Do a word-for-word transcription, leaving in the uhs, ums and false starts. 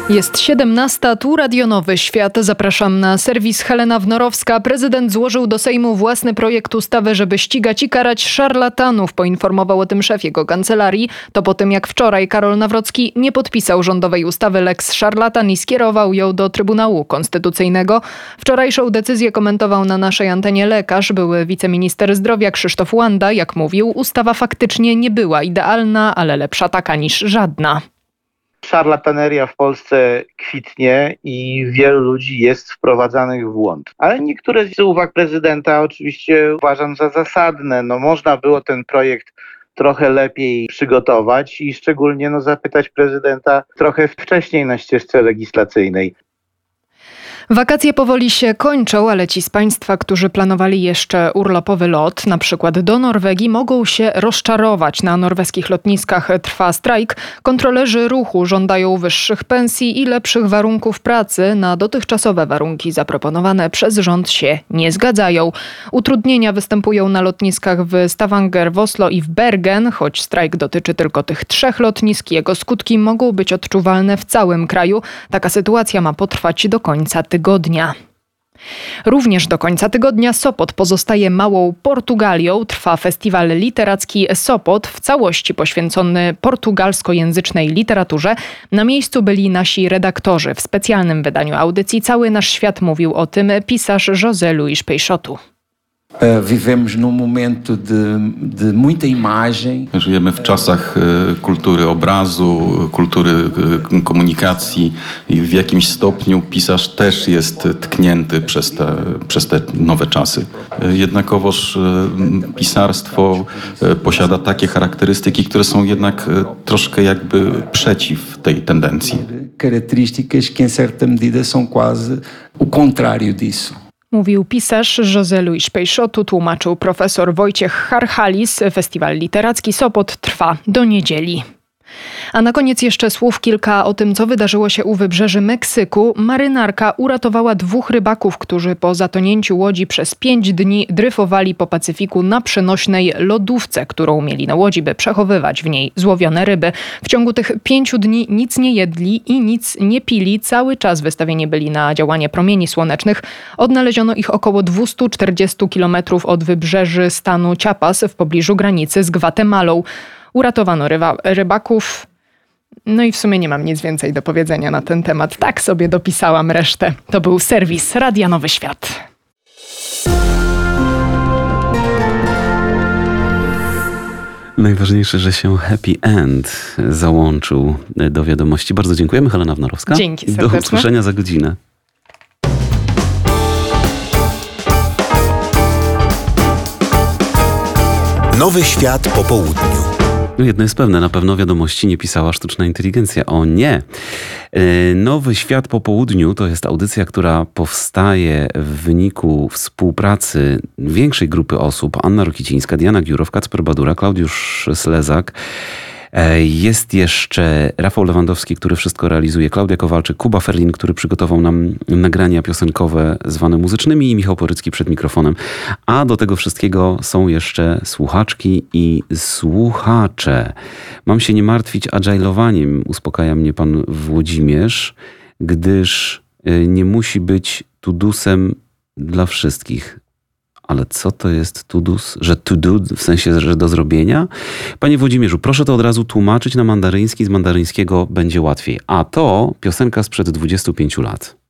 Jest siedemnasta, tu Radio Nowy Świat. Zapraszam na serwis Helena Wnorowska. Prezydent złożył do Sejmu własny projekt ustawy, żeby ścigać i karać szarlatanów. Poinformował o tym szef jego kancelarii. To po tym, jak wczoraj Karol Nawrocki nie podpisał rządowej ustawy Lex Szarlatan i skierował ją do Trybunału Konstytucyjnego. Wczorajszą decyzję komentował na naszej antenie lekarz, były wiceminister zdrowia Krzysztof Łanda. Jak mówił, ustawa faktycznie nie była idealna, ale lepsza taka niż żadna. Szarlataneria w Polsce kwitnie i wielu ludzi jest wprowadzanych w błąd. Ale niektóre z uwag prezydenta oczywiście uważam za zasadne. No, można było ten projekt trochę lepiej przygotować i szczególnie no, zapytać prezydenta trochę wcześniej na ścieżce legislacyjnej. Wakacje powoli się kończą, ale ci z Państwa, którzy planowali jeszcze urlopowy lot, na przykład do Norwegii, mogą się rozczarować. Na norweskich lotniskach trwa strajk. Kontrolerzy ruchu żądają wyższych pensji i lepszych warunków pracy. Na dotychczasowe warunki zaproponowane przez rząd się nie zgadzają. Utrudnienia występują na lotniskach w Stavanger, w Oslo i w Bergen. Choć strajk dotyczy tylko tych trzech lotnisk, jego skutki mogą być odczuwalne w całym kraju. Taka sytuacja ma potrwać do końca tygodnia. tygodnia. Również do końca tygodnia Sopot pozostaje małą Portugalią. Trwa festiwal literacki Sopot, w całości poświęcony portugalskojęzycznej literaturze. Na miejscu byli nasi redaktorzy. W specjalnym wydaniu audycji Cały Nasz Świat mówił o tym pisarz José Luís Peixoto. Vivemos num momento de, de muita imagem. Żyjemy w czasach kultury obrazu, kultury komunikacji i w jakimś stopniu pisarz też jest tknięty przez te, przez te nowe czasy. Jednakowoż pisarstwo posiada takie charakterystyki, które są jednak troszkę jakby przeciw tej tendencji. Características que em certa medida são quase o contrário disso. Mówił pisarz José Luís Peixoto, tłumaczył profesor Wojciech Harchalis. Festiwal literacki Sopot trwa do niedzieli. A na koniec jeszcze słów kilka o tym, co wydarzyło się u wybrzeży Meksyku. Marynarka uratowała dwóch rybaków, którzy po zatonięciu łodzi przez pięć dni dryfowali po Pacyfiku na przenośnej lodówce, którą mieli na łodzi, by przechowywać w niej złowione ryby. W ciągu tych pięciu dni nic nie jedli i nic nie pili. Cały czas wystawieni byli na działanie promieni słonecznych. Odnaleziono ich około dwieście czterdzieści kilometrów od wybrzeży stanu Chiapas w pobliżu granicy z Gwatemalą. Uratowano ryba, rybaków. No i w sumie nie mam nic więcej do powiedzenia na ten temat. Tak sobie dopisałam resztę. To był serwis Radia Nowy Świat. Najważniejsze, że się happy end załączył do wiadomości. Bardzo dziękujemy. Helena Wnorowska. Dzięki serdecznie. Do usłyszenia za godzinę. Nowy Świat po południu. No jedno jest pewne, na pewno wiadomości nie pisała sztuczna inteligencja. O nie! Nowy Świat po południu to jest audycja, która powstaje w wyniku współpracy większej grupy osób. Anna Rokicińska, Diana Giurow, Kacper Badura, Klaudiusz Slezak. Jest jeszcze Rafał Lewandowski, który wszystko realizuje, Klaudia Kowalczyk, Kuba Ferlin, który przygotował nam nagrania piosenkowe zwane muzycznymi i Michał Porycki przed mikrofonem. A do tego wszystkiego są jeszcze słuchaczki i słuchacze. Mam się nie martwić agilowaniem, uspokaja mnie pan Włodzimierz, gdyż nie musi być tudusem dla wszystkich. Ale co to jest tudus? Że to do, w sensie, że do zrobienia? Panie Włodzimierzu, proszę to od razu tłumaczyć na mandaryński. Z mandaryńskiego będzie łatwiej. A to piosenka sprzed dwudziestu pięciu lat.